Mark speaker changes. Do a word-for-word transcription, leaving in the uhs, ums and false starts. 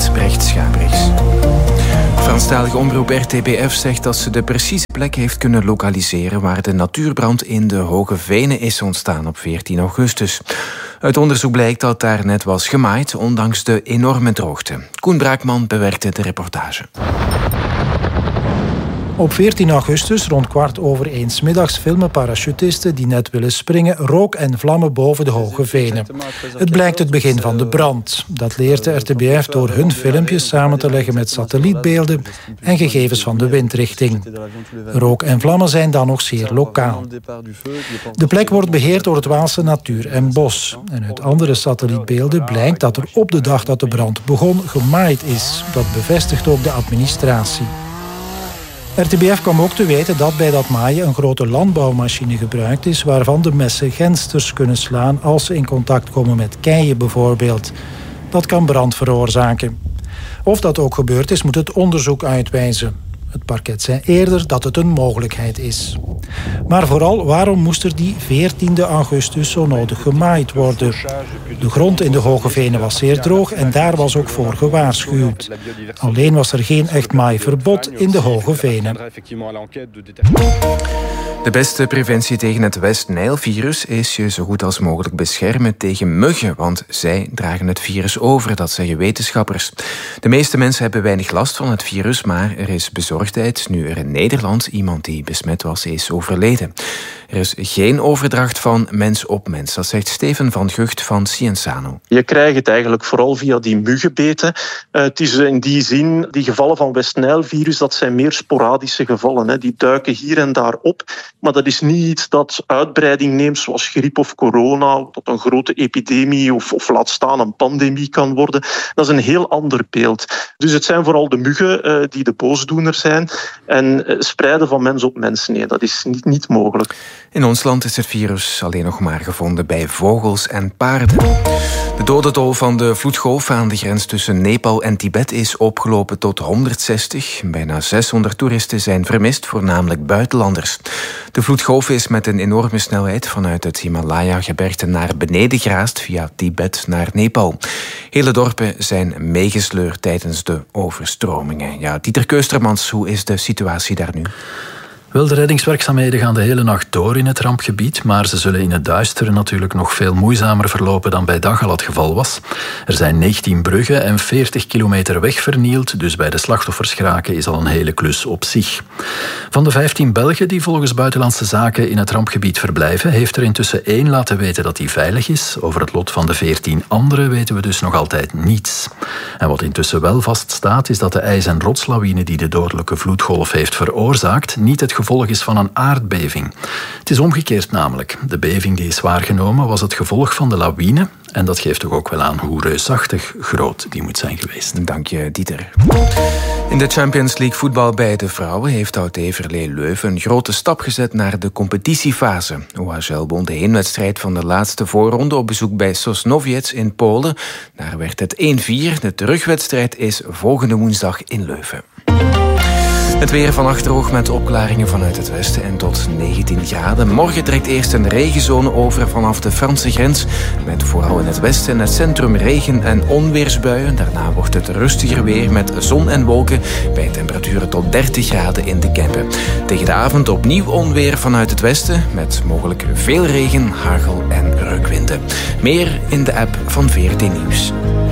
Speaker 1: met Brecht Schabriks. Franstalige omroep R T B F zegt dat ze de precieze plek heeft kunnen lokaliseren waar de natuurbrand in de Hoge Venen is ontstaan op veertien augustus. Uit onderzoek blijkt dat daar net was gemaaid, ondanks de enorme droogte. Koen Braakman bewerkte de reportage.
Speaker 2: Op veertien augustus, rond kwart over één 's middags, filmen parachutisten die net willen springen rook en vlammen boven de Hoge Venen. Het blijkt het begin van de brand. Dat leert de R T B F door hun filmpjes samen te leggen met satellietbeelden en gegevens van de windrichting. Rook en vlammen zijn dan nog zeer lokaal. De plek wordt beheerd door het Waalse Natuur en Bos. En uit andere satellietbeelden blijkt dat er op de dag dat de brand begon gemaaid is. Dat bevestigt ook de administratie. R T B F kwam ook te weten dat bij dat maaien een grote landbouwmachine gebruikt is, waarvan de messen gensters kunnen slaan als ze in contact komen met keien bijvoorbeeld. Dat kan brand veroorzaken. Of dat ook gebeurd is, moet het onderzoek uitwijzen. Het parket zei eerder dat het een mogelijkheid is. Maar vooral, waarom moest er die veertiende augustus zo nodig gemaaid worden? De grond in de Hoge Venen was zeer droog en daar was ook voor gewaarschuwd. Alleen was er geen echt maaiverbod in de Hoge Venen.
Speaker 1: De beste preventie tegen het West-Nijl-virus is je zo goed als mogelijk beschermen tegen muggen, want zij dragen het virus over, dat zeggen wetenschappers. De meeste mensen hebben weinig last van het virus, maar er is bezorgdheid nu er in Nederland iemand die besmet was is overleden. Er is geen overdracht van mens op mens, dat zegt Steven van Gucht van Cienzano.
Speaker 3: Je krijgt het eigenlijk vooral via die muggenbeten. Uh, het is in die zin, die gevallen van West-Nijl-virus, dat zijn meer sporadische gevallen. Hè. Die duiken hier en daar op. Maar dat is niet iets dat uitbreiding neemt, zoals griep of corona, dat een grote epidemie of, of laat staan een pandemie kan worden. Dat is een heel ander beeld. Dus het zijn vooral de muggen uh, die de boosdoeners zijn. En uh, spreiden van mens op mens, nee, dat is niet, niet mogelijk.
Speaker 1: In ons land is het virus alleen nog maar gevonden bij vogels en paarden. De dodentol van de vloedgolf aan de grens tussen Nepal en Tibet is opgelopen tot honderdzestig. Bijna zeshonderd toeristen zijn vermist, voornamelijk buitenlanders. De vloedgolf is met een enorme snelheid vanuit het Himalaya-gebergte naar beneden geraast via Tibet naar Nepal. Hele dorpen zijn meegesleurd tijdens de overstromingen. Ja, Dieter Keustermans, hoe is de situatie daar nu?
Speaker 4: Wel, de reddingswerkzaamheden gaan de hele nacht door in het rampgebied, maar ze zullen in het duister natuurlijk nog veel moeizamer verlopen dan bij dag al het geval was. Er zijn negentien bruggen en veertig kilometer weg vernield, dus bij de slachtoffers geraken is al een hele klus op zich. Van de vijftien Belgen die volgens Buitenlandse Zaken in het rampgebied verblijven, heeft er intussen één laten weten dat hij veilig is. Over het lot van de veertien anderen weten we dus nog altijd niets. En wat intussen wel vaststaat, is dat de ijs- en rotslawine die de dodelijke vloedgolf heeft veroorzaakt, niet het gevolg is van een aardbeving. Het is omgekeerd namelijk. De beving die is waargenomen was het gevolg van de lawine. En dat geeft toch ook wel aan hoe reusachtig groot die moet zijn geweest.
Speaker 1: Dank je, Dieter. In de Champions League voetbal bij de vrouwen heeft Oud Heverlee Leuven een grote stap gezet naar de competitiefase. O H L won de heenwedstrijd van de laatste voorronde op bezoek bij Sosnowiec in Polen. Daar werd het één vier. De terugwedstrijd is volgende woensdag in Leuven. Het weer vannacht droog met opklaringen vanuit het westen en tot negentien graden. Morgen trekt eerst een regenzone over vanaf de Franse grens. Met vooral in het westen en het centrum regen- en onweersbuien. Daarna wordt het rustiger weer met zon en wolken bij temperaturen tot dertig graden in de Kempen. Tegen de avond opnieuw onweer vanuit het westen met mogelijk veel regen, hagel en reukwinden. Meer in de app van V R T Nieuws.